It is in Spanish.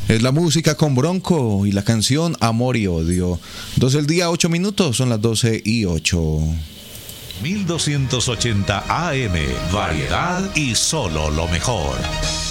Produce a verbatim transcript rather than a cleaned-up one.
Es la música con Bronco y la canción Amor y Odio. doce del día, ocho minutos, son las doce y ocho. mil doscientos ochenta A M, variedad y solo lo mejor.